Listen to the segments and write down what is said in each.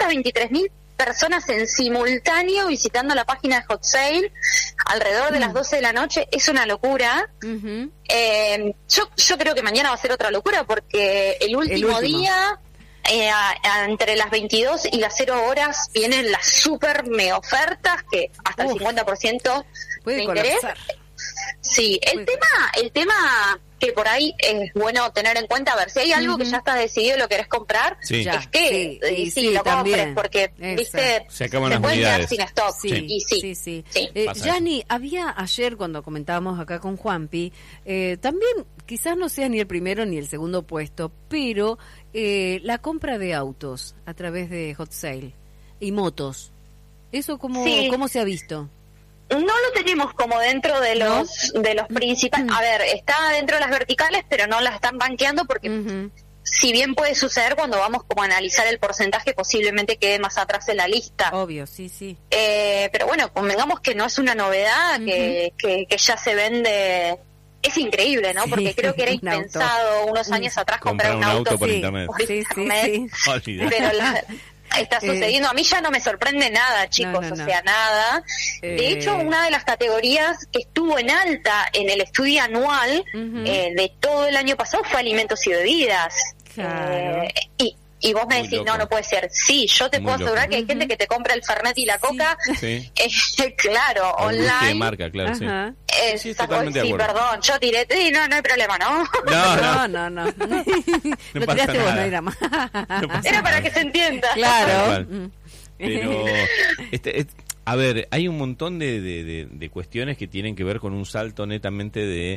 223.000 personas en simultáneo visitando la página de Hot Sale alrededor de las 12 de la noche. Es una locura. Yo creo que mañana va a ser otra locura, porque el último día, entre las 22 y las 0 horas, vienen las super mega ofertas, que hasta el 50% de interés. Sí, el tema que por ahí es bueno tener en cuenta, a ver, si hay algo que ya está decidido y lo querés comprar, es que lo compres, porque, viste, se acaban las unidades sin stock. Sí. Yanni, había ayer, cuando comentábamos acá con Juanpi, también quizás no sea ni el primero ni el segundo puesto, pero la compra de autos a través de Hot Sale y motos, ¿eso cómo se ha visto? No lo tenemos como dentro de los principales. A ver, está dentro de las verticales, pero no las están rankeando porque si bien puede suceder cuando vamos como a analizar el porcentaje, posiblemente quede más atrás en la lista. Obvio, sí. Pero bueno, convengamos que no es una novedad, que ya se vende. Es increíble, ¿no? Porque creo que era impensado unos años atrás comprar un auto por internet. Sí. Pero está sucediendo. A mí ya no me sorprende nada, chicos, o sea, nada. De hecho, una de las categorías que estuvo en alta en el estudio anual de todo el año pasado fue alimentos y bebidas. Claro. Y vos me decís, no puede ser. Sí, yo te puedo asegurar que hay gente que te compra el Fernet y la Coca, claro, online. De marca, claro, sí, perdón, yo tiré, no hay problema, ¿no? No. Lo tiraste vos, no era más. Era para que se entienda. Claro. Pero, a ver, hay un montón de cuestiones que tienen que ver con un salto netamente de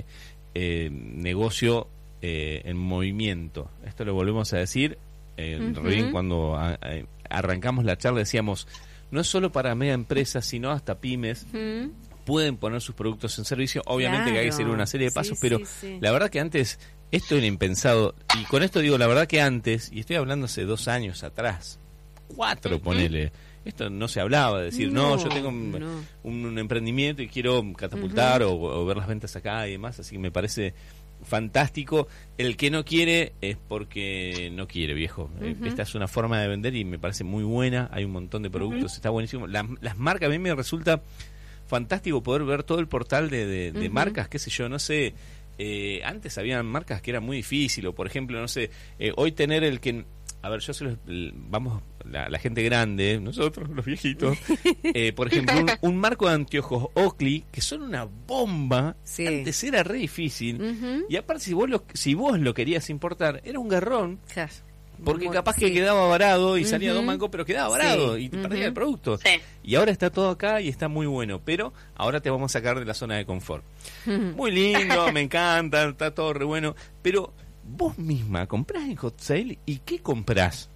negocio en movimiento. Esto lo volvemos a decir. Rubín, cuando arrancamos la charla decíamos, no es solo para mega empresas, sino hasta pymes pueden poner sus productos en servicio. Obviamente que hay que seguir una serie de pasos, pero la verdad que antes esto era impensado, y con esto digo la verdad que antes, y estoy hablando hace 2 años atrás, 4 ponele, esto no se hablaba de decir, yo tengo un emprendimiento y quiero catapultar o ver las ventas acá y demás, así que me parece fantástico. El que no quiere es porque no quiere, viejo. Esta es una forma de vender y me parece muy buena. Hay un montón de productos, está buenísimo. Las marcas, a mí me resulta fantástico poder ver todo el portal de marcas, qué sé yo, no sé. Antes habían marcas que era muy difícil, o por ejemplo, no sé, hoy tener el que... A ver, vamos, la gente grande, nosotros, los viejitos, por ejemplo, un marco de anteojos Oakley, que son una bomba, antes era re difícil, y aparte si vos lo querías importar, era un garrón, porque capaz que quedaba varado y salía 2 mangos, pero quedaba varado y te perdía el producto. Y ahora está todo acá y está muy bueno, pero ahora te vamos a sacar de la zona de confort. Muy lindo, me encanta, está todo re bueno, pero... ¿Vos misma comprás en Hot Sale y qué comprás?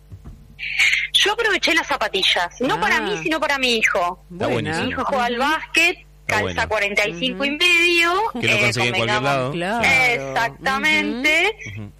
Yo aproveché las zapatillas, no para mí, sino para mi hijo. Mi hijo juega al básquet, calza 45 y medio. Que lo conseguí en cualquier lado. Claro. Exactamente.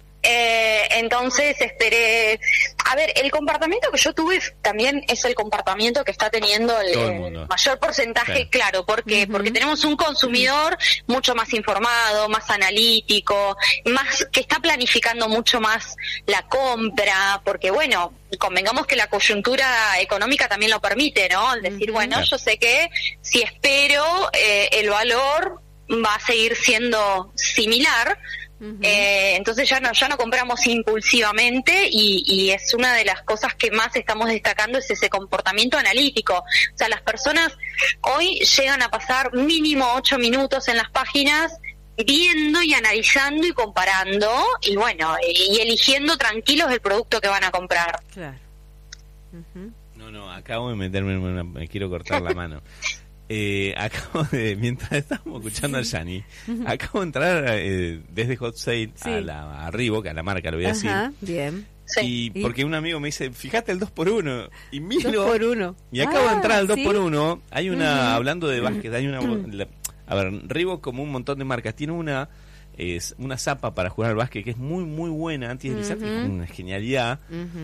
Entonces esperé. A ver, el comportamiento que yo tuve también es el comportamiento que está teniendo el mayor porcentaje, claro, porque tenemos un consumidor mucho más informado, más analítico, más que está planificando mucho más la compra, porque bueno, convengamos que la coyuntura económica también lo permite, ¿no? El decir, yo sé que si espero el valor va a seguir siendo similar. Entonces ya no compramos impulsivamente y es una de las cosas que más estamos destacando, es ese comportamiento analítico. O sea, las personas hoy llegan a pasar mínimo 8 minutos en las páginas viendo y analizando y comparando y bueno, y eligiendo tranquilos el producto que van a comprar. Claro. No, acabo de meterme me quiero cortar la mano. Mientras estábamos escuchando a Yanni, acabo de entrar desde Hot Sale a Reebok, a la marca, lo voy a decir. Bien. Y porque un amigo me dice, fíjate el 2x1, y miro, 2x1. y acabo de entrar al 2x1, hay una, hablando de básquet, hay una, a ver, Reebok, como un montón de marcas, tiene una zapa para jugar al básquet que es muy muy buena, antideslizante, es una genialidad.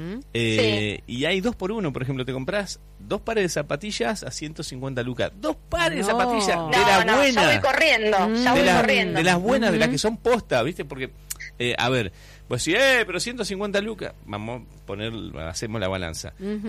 Y hay 2x1, por ejemplo, te compras 2 pares de zapatillas a 150 lucas, 2 pares de zapatillas de la buena, ya voy corriendo, de las buenas, de las que son posta, ¿viste? Porque a ver, pues sí, pero 150 lucas, vamos a poner, hacemos la balanza.